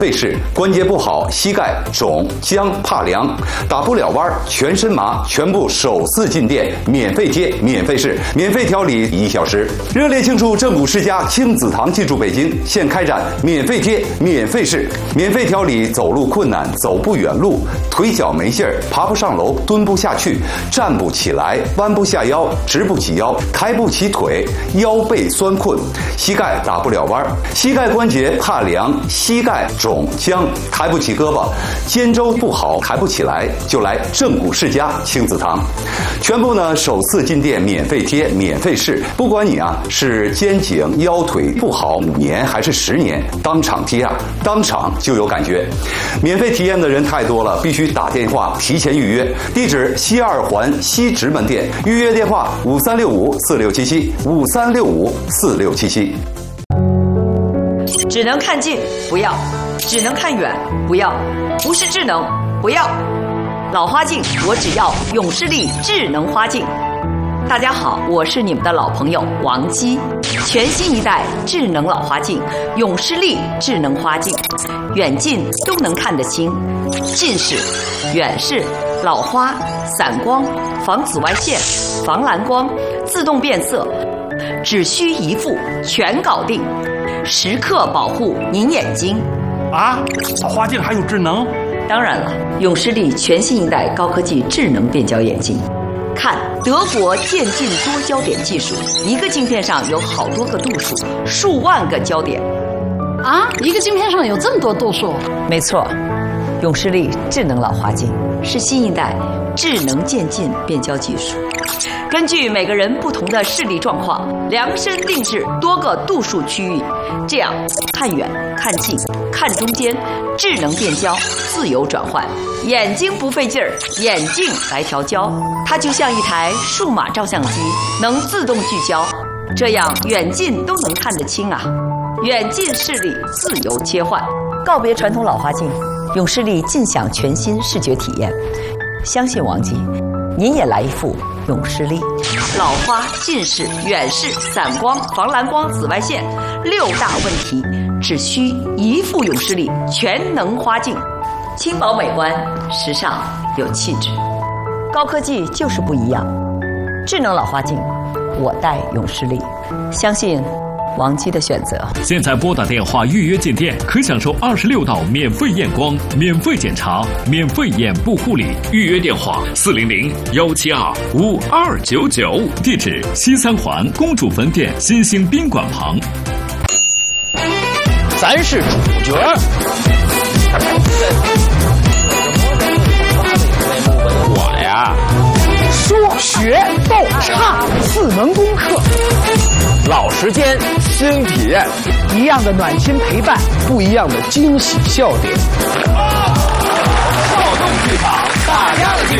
费事，关节不好，膝盖肿、僵、怕凉，打不了弯，全身麻，全部手撕进店，免费贴，免费试，免费调理1小时。热烈庆祝正骨世家亲子堂进驻北京，现开展免费贴、免费试、免费调理走路困难、走不远路、腿脚没劲儿、爬不上楼、蹲不下去、站不起来、弯不下腰、直不起腰、抬不起腿、腰背酸困、膝盖打不了弯、膝盖关节怕凉、膝盖肿僵、抬不起胳膊、肩周不好抬不起来，就来正骨世家亲子堂。全部呢首次进店免费贴、免费试，不管你是肩颈腰腿不好5年还是10年，当场贴当场就有感觉。免费体验的人太多了，必须打电话提前预约。地址西2环西直门店，预约电话5365467753654677。 只能看近不要，只能看远不要，不是智能不要。老花镜我只要永视力智能花镜。大家好，我是你们的老朋友王姬。全新一代智能老花镜永视力智能花镜，远近都能看得清，近视、远视、老花、散光、防紫外线、防蓝光、自动变色，只需一副全搞定，时刻保护您眼睛。 老花镜还有智能？ 当然了，永视力全新一代高科技智能变焦眼镜。看德国渐进多焦点技术，一个镜片上有好多个度数，数万个焦点。 一个镜片上有这么多度数？ 没错，永视力智能老花镜是新一代智能渐进变焦技术，根据每个人不同的视力状况，量身定制多个度数区域，这样看远、看近、看中间，智能变焦，自由转换，眼睛不费劲儿，眼镜来调焦。它就像一台数码照相机，能自动聚焦，这样远近都能看得清远近视力自由切换，告别传统老花镜，永视力尽享全新视觉体验。相信王姬，您也来一副永视力。老花、近视、远视、散光、防蓝光、紫外线6大问题，只需一副永视力全能花镜，轻薄美观，时尚有气质。高科技就是不一样，智能老花镜，我戴永视力，相信王姬的选择。 现在拨打电话预约进店，可享受26道免费验光、免费检查、免费眼部护理。预约电话400-172-5299，地址西3环公主坟店新兴宾馆旁。 咱是主角。我呀， 说学逗唱4门功课， 老时间新体验， 一样的暖心陪伴， 不一样的惊喜笑点。 少动剧场，大家的